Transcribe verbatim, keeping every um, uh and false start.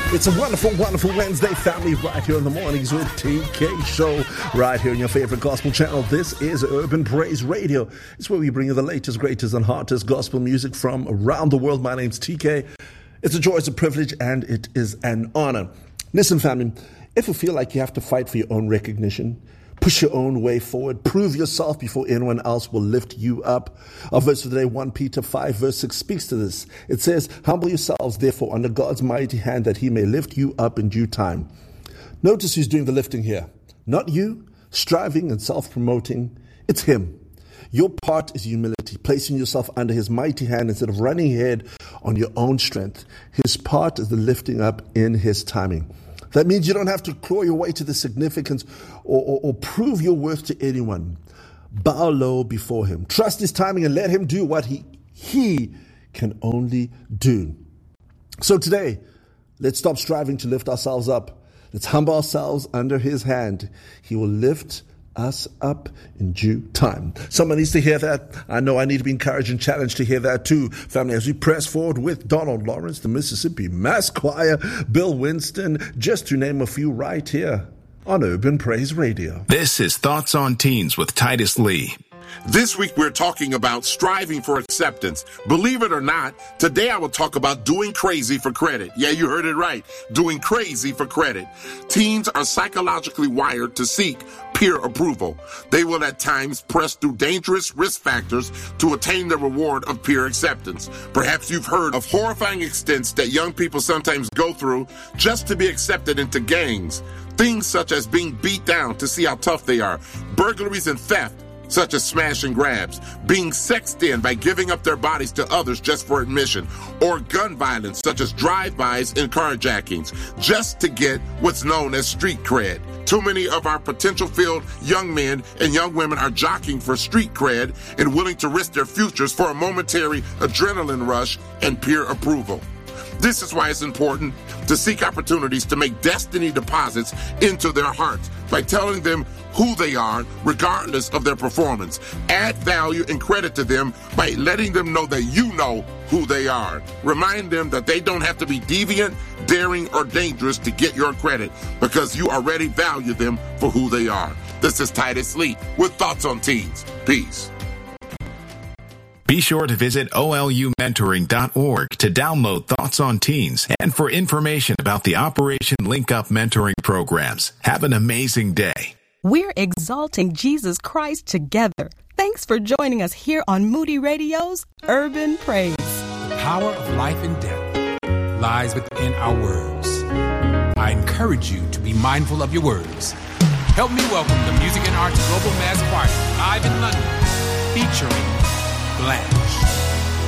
It's a wonderful, wonderful Wednesday, family, right here in the mornings with T K Show, right here on your favorite gospel channel. This is Urban Praise Radio. It's where we bring you the latest, greatest, and hottest gospel music from around the world. My name's T K. It's a joy, it's a privilege, and it is an honor. Listen, family, if you feel like you have to fight for your own recognition, push your own way forward, prove yourself before anyone else will lift you up. Our verse for today, First Peter five, verse six, speaks to this. It says, humble yourselves, therefore, under God's mighty hand, that he may lift you up in due time. Notice who's doing the lifting here. Not you, striving and self-promoting. It's him. Your part is humility, placing yourself under his mighty hand instead of running ahead on your own strength. His part is the lifting up in his timing. That means you don't have to claw your way to the significance or, or, or prove your worth to anyone. Bow low before him. Trust his timing and let him do what he, he can only do. So today, let's stop striving to lift ourselves up. Let's humble ourselves under his hand. He will lift us up in due time. Someone needs to hear that. I know I need to be encouraged and challenged to hear that too, family, as we press forward with Donald Lawrence, the Mississippi Mass Choir, Bill Winston, just to name a few, right here on Urban Praise Radio. This is Thoughts on Teens with Titus Lee. This week, we're talking about striving for acceptance. Believe it or not, today I will talk about doing crazy for credit. Yeah, you heard it right. Doing crazy for credit. Teens are psychologically wired to seek peer approval. They will at times press through dangerous risk factors to attain the reward of peer acceptance. Perhaps you've heard of horrifying extents that young people sometimes go through just to be accepted into gangs. Things such as being beat down to see how tough they are, burglaries and theft, such as smash and grabs, being sexed in by giving up their bodies to others just for admission, or gun violence such as drive-bys and carjackings, just to get what's known as street cred. Too many of our potential-filled young men and young women are jockeying for street cred and willing to risk their futures for a momentary adrenaline rush and peer approval. This is why it's important to seek opportunities to make destiny deposits into their hearts by telling them who they are, regardless of their performance. Add value and credit to them by letting them know that you know who they are. Remind them that they don't have to be deviant, daring, or dangerous to get your credit, because you already value them for who they are. This is Titus Lee with Thoughts on Teens. Peace. Be sure to visit O L U mentoring dot org to download Thoughts on Teens and for information about the Operation Link Up mentoring programs. Have an amazing day. We're exalting Jesus Christ together. Thanks for joining us here on Moody Radio's Urban Praise. The power of life and death lies within our words. I encourage you to be mindful of your words. Help me welcome the Music and Arts Global Mass Choir live in London, featuring Blanche.